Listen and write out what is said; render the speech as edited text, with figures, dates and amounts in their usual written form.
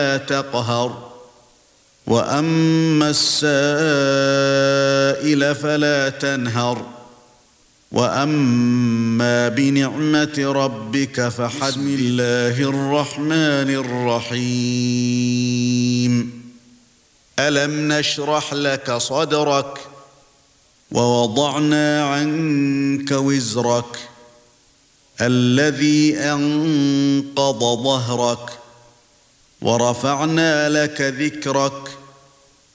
تقهر وأما السائل فلا تنهر وأما بنعمة ربك فحدث. بسم الله الرحمن الرحيم ألم نشرح لك صدرك ووضعنا عنك وزرك الذي أنقض ظهرك ورفعنا لك ذكرك